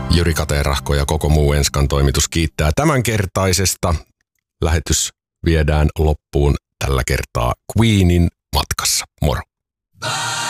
Jyri Katerahko ja koko muu Enskan toimitus kiittää tämänkertaisesta. Lähetys viedään loppuun tällä kertaa Queenin matkassa. Moro!